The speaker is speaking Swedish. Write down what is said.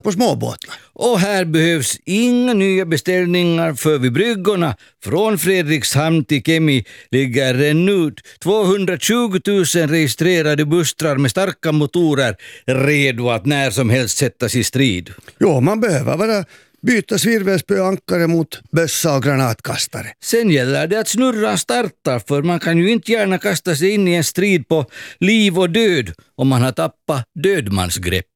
på småbåtar. Och här behövs inga nya beställningar, för vid bryggorna från Fredrikshamn till Kemi ligger redan 220 000 registrerade bustrar med starka motorer redo att när som helst sättas i strid. Jo, man behöver bara byta svirvelspöankare mot bössa och granatkastare. Sen gäller det att snurran startar, för man kan ju inte gärna kasta sig in i en strid på liv och död om man har tappat dödmansgreppet.